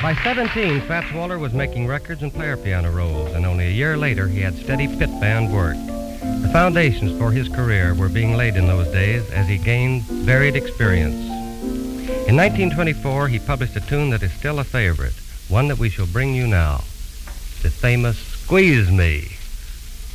By 17, Fats Waller was making records and player piano rolls, and only a year later he had steady pit band work. The foundations for his career were being laid in those days as he gained varied experience. In 1924, he published a tune that is still a favorite, one that we shall bring you now, the famous Squeeze Me.